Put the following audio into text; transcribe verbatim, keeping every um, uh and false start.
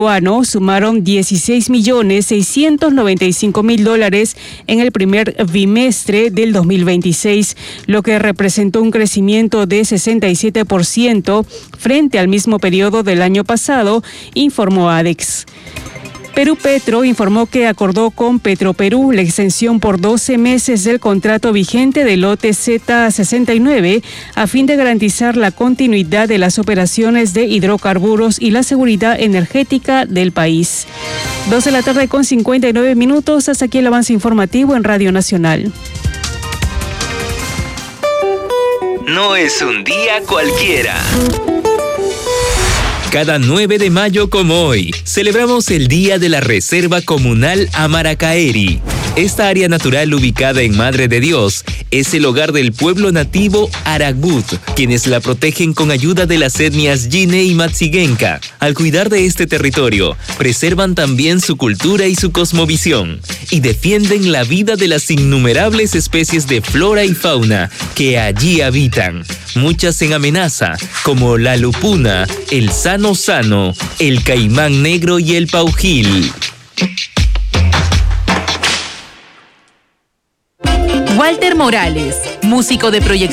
sumaron dieciséis millones seiscientos noventa y cinco mil dólares en el primer bimestre del dos mil veintiséis, lo que representó un crecimiento de sesenta y siete por ciento frente al mismo periodo del año pasado, informó ADEX. Perú Petro informó que acordó con Petroperú la extensión por doce meses del contrato vigente del lote Z sesenta y nueve a fin de garantizar la continuidad de las operaciones de hidrocarburos y la seguridad energética del país. Dos de la tarde con cincuenta y nueve minutos. Hasta aquí el avance informativo en Radio Nacional. No es un día cualquiera. Cada nueve de mayo como hoy, celebramos el Día de la Reserva Comunal Amaracaeri. Esta área natural ubicada en Madre de Dios es el hogar del pueblo nativo Aragbut, quienes la protegen con ayuda de las etnias Yine y Matsigenka. Al cuidar de este territorio, preservan también su cultura y su cosmovisión, y defienden la vida de las innumerables especies de flora y fauna que allí habitan, muchas en amenaza, como la lupuna, el sano sano, el caimán negro y el paujil. Walter Morales, músico de proyección.